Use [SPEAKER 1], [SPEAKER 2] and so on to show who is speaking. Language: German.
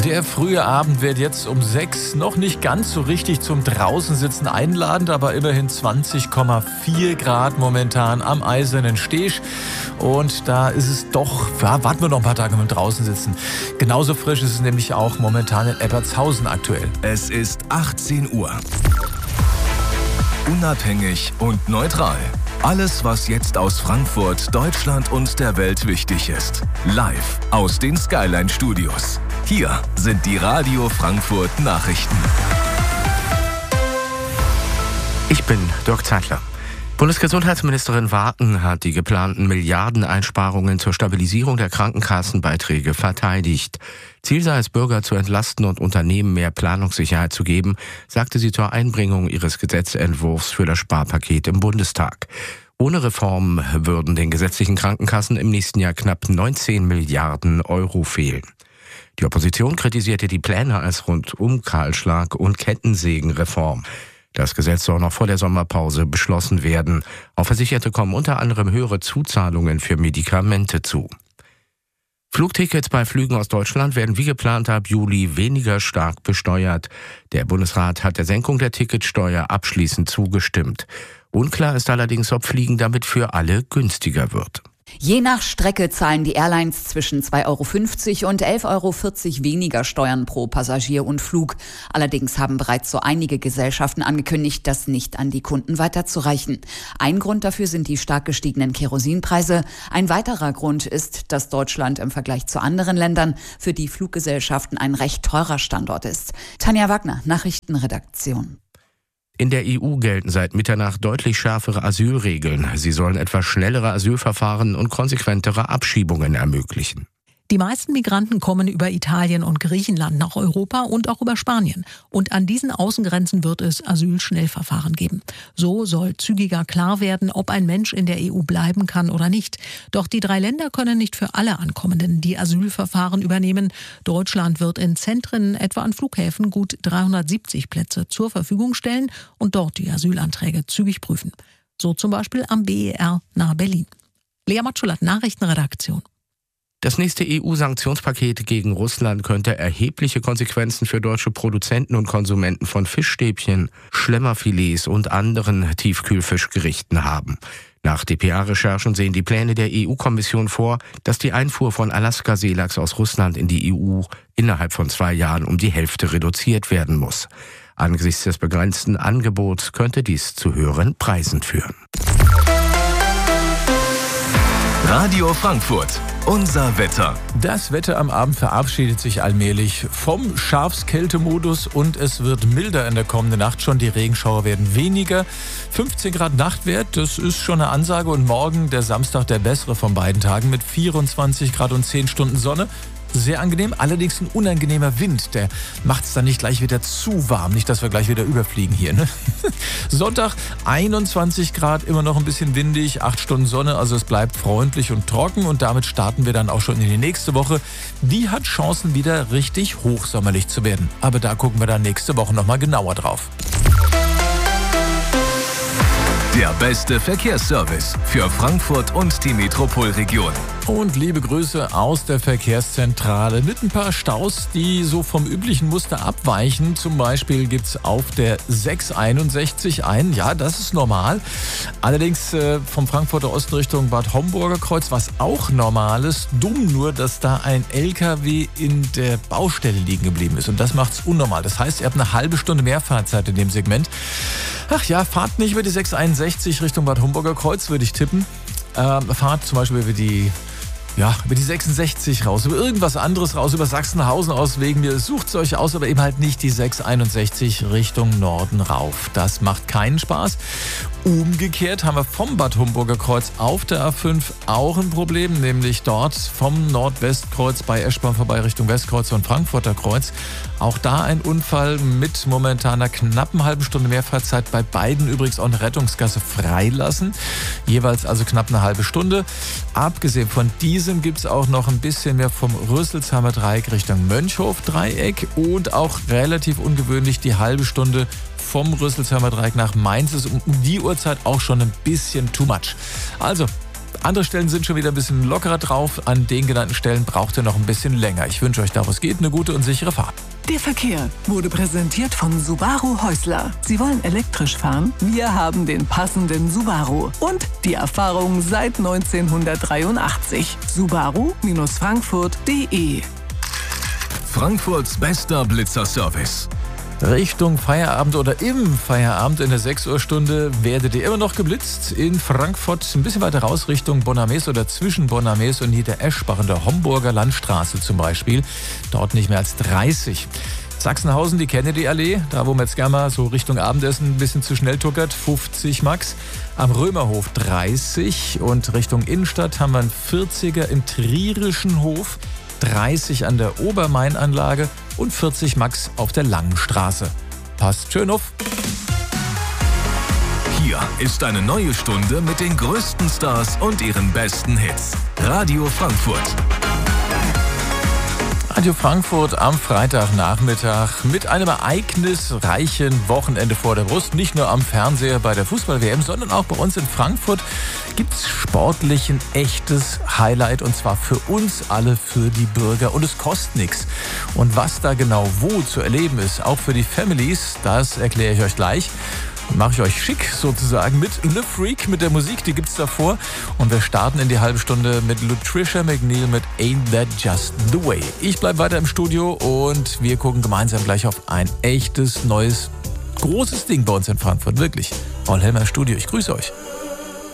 [SPEAKER 1] Der frühe Abend wird jetzt um 6 noch nicht ganz so richtig zum Draußensitzen einladend, aber immerhin 20,4 Grad momentan am Eisernen Steg. Und da ist es doch, ja, warten wir noch ein paar Tage mit dem Draußensitzen. Genauso frisch ist es nämlich auch momentan in Eppertshausen aktuell.
[SPEAKER 2] Es ist 18 Uhr. Unabhängig und neutral. Alles, was jetzt aus Frankfurt, Deutschland und der Welt wichtig ist. Live aus den Skyline Studios. Hier sind die Radio Frankfurt Nachrichten.
[SPEAKER 3] Ich bin Dirk Zeitler. Bundesgesundheitsministerin Waken hat die geplanten Milliardeneinsparungen zur Stabilisierung der Krankenkassenbeiträge verteidigt. Ziel sei es, Bürger zu entlasten und Unternehmen mehr Planungssicherheit zu geben, sagte sie zur Einbringung ihres Gesetzentwurfs für das Sparpaket im Bundestag. Ohne Reform würden den gesetzlichen Krankenkassen im nächsten Jahr knapp 19 Milliarden Euro fehlen. Die Opposition kritisierte die Pläne als Rundumkahlschlag und Kettensägenreform. Das Gesetz soll noch vor der Sommerpause beschlossen werden. Auf Versicherte kommen unter anderem höhere Zuzahlungen für Medikamente zu. Flugtickets bei Flügen aus Deutschland werden wie geplant ab Juli weniger stark besteuert. Der Bundesrat hat der Senkung der Ticketsteuer abschließend zugestimmt. Unklar ist allerdings, ob Fliegen damit für alle günstiger wird.
[SPEAKER 4] Je nach Strecke zahlen die Airlines zwischen 2,50 € und 11,40 € weniger Steuern pro Passagier und Flug. Allerdings haben bereits so einige Gesellschaften angekündigt, das nicht an die Kunden weiterzureichen. Ein Grund dafür sind die stark gestiegenen Kerosinpreise. Ein weiterer Grund ist, dass Deutschland im Vergleich zu anderen Ländern für die Fluggesellschaften ein recht teurer Standort ist. Tanja Wagner, Nachrichtenredaktion.
[SPEAKER 3] In der EU gelten seit Mitternacht deutlich schärfere Asylregeln. Sie sollen etwas schnellere Asylverfahren und konsequentere Abschiebungen ermöglichen.
[SPEAKER 5] Die meisten Migranten kommen über Italien und Griechenland nach Europa und auch über Spanien. Und an diesen Außengrenzen wird es Asylschnellverfahren geben. So soll zügiger klar werden, ob ein Mensch in der EU bleiben kann oder nicht. Doch die 3 Länder können nicht für alle Ankommenden die Asylverfahren übernehmen. Deutschland wird in Zentren, etwa an Flughäfen, gut 370 Plätze zur Verfügung stellen und dort die Asylanträge zügig prüfen. So zum Beispiel am BER nahe Berlin. Lea Matschulat, Nachrichtenredaktion.
[SPEAKER 3] Das nächste EU-Sanktionspaket gegen Russland könnte erhebliche Konsequenzen für deutsche Produzenten und Konsumenten von Fischstäbchen, Schlemmerfilets und anderen Tiefkühlfischgerichten haben. Nach dpa-Recherchen sehen die Pläne der EU-Kommission vor, dass die Einfuhr von Alaska-Seelachs aus Russland in die EU innerhalb von 2 Jahren um die Hälfte reduziert werden muss. Angesichts des begrenzten Angebots könnte dies zu höheren Preisen führen.
[SPEAKER 2] Radio Frankfurt. Unser Wetter.
[SPEAKER 1] Das Wetter am Abend verabschiedet sich allmählich vom Schafskältemodus und es wird milder in der kommenden Nacht schon. Die Regenschauer werden weniger. 15 Grad Nachtwert, das ist schon eine Ansage. Und morgen, der Samstag, der bessere von beiden Tagen mit 24 Grad und 10 Stunden Sonne. Sehr angenehm, allerdings ein unangenehmer Wind. Der macht es dann nicht gleich wieder zu warm. Nicht, dass wir gleich wieder überfliegen hier. Ne? Sonntag 21 Grad, immer noch ein bisschen windig, 8 Stunden Sonne. Also es bleibt freundlich und trocken. Und damit starten wir dann auch schon in die nächste Woche. Die hat Chancen, wieder richtig hochsommerlich zu werden. Aber da gucken wir dann nächste Woche nochmal genauer drauf.
[SPEAKER 2] Der beste Verkehrsservice für Frankfurt und die Metropolregion.
[SPEAKER 1] Und liebe Grüße aus der Verkehrszentrale mit ein paar Staus, die so vom üblichen Muster abweichen. Zum Beispiel gibt's auf der 661 einen, ja, das ist normal. Allerdings vom Frankfurter Osten Richtung Bad Homburger Kreuz, was auch normal ist. Dumm nur, dass da ein LKW in der Baustelle liegen geblieben ist. Und das macht's unnormal. Das heißt, ihr habt eine halbe Stunde mehr Fahrzeit in dem Segment. Ach ja, fahrt nicht über die 661 Richtung Bad Homburger Kreuz, würde ich tippen. Fahrt zum Beispiel über die 66 raus, über irgendwas anderes raus, über Sachsenhausen aus, wegen mir. Sucht es euch aus, aber eben halt nicht die 661 Richtung Norden rauf. Das macht keinen Spaß. Umgekehrt haben wir vom Bad Homburger Kreuz auf der A5 auch ein Problem, nämlich dort vom Nordwestkreuz bei Eschborn vorbei Richtung Westkreuz und Frankfurter Kreuz. Auch da ein Unfall mit momentaner knappen halben Stunde Mehrfahrzeit. Bei beiden übrigens auch eine Rettungsgasse freilassen. Jeweils also knapp eine halbe Stunde. Abgesehen von diesem gibt es auch noch ein bisschen mehr vom Rüsselsheimer Dreieck Richtung Mönchhof-Dreieck und auch relativ ungewöhnlich die halbe Stunde vom Rüsselsheimer Dreieck nach Mainz ist um die Uhrzeit auch schon ein bisschen too much. Also Andere Stellen sind schon wieder ein bisschen lockerer drauf. An den genannten Stellen braucht ihr noch ein bisschen länger. Ich wünsche euch, da wo es geht, eine gute und sichere Fahrt.
[SPEAKER 6] Der Verkehr wurde präsentiert von Subaru Häusler. Sie wollen elektrisch fahren? Wir haben den passenden Subaru. Und die Erfahrung seit 1983. Subaru-Frankfurt.de.
[SPEAKER 2] Frankfurts bester Blitzerservice.
[SPEAKER 1] Richtung Feierabend oder im Feierabend in der 6 Uhr Stunde werdet ihr immer noch geblitzt. In Frankfurt ein bisschen weiter raus Richtung Bonamess oder zwischen Bonamess und Niedereschbach in der Homburger Landstraße zum Beispiel. Dort nicht mehr als 30. Sachsenhausen, die Kennedy-Allee, da wo man jetzt gerne mal so Richtung Abendessen ein bisschen zu schnell tuckert, 50 Max. Am Römerhof 30 und Richtung Innenstadt haben wir einen 40er im Trierischen Hof, 30 an der Obermainanlage und 40 Max auf der Langen Straße. Passt schön auf.
[SPEAKER 2] Hier ist eine neue Stunde mit den größten Stars und ihren besten Hits. Radio Frankfurt.
[SPEAKER 1] Radio Frankfurt am Freitagnachmittag mit einem ereignisreichen Wochenende vor der Brust. Nicht nur am Fernseher bei der Fußball-WM, sondern auch bei uns in Frankfurt gibt es sportlich ein echtes Highlight und zwar für uns alle, für die Bürger und es kostet nichts. Und was da genau wo zu erleben ist, auch für die Families, das erkläre ich euch gleich. Mache ich euch schick sozusagen mit Le Freak, mit der Musik, die gibt's davor. Und wir starten in die halbe Stunde mit Lutricia McNeil mit Ain't That Just The Way. Ich bleibe weiter im Studio und wir gucken gemeinsam gleich auf ein echtes, neues, großes Ding bei uns in Frankfurt. Wirklich. Paul Helmer im Studio, ich grüße euch.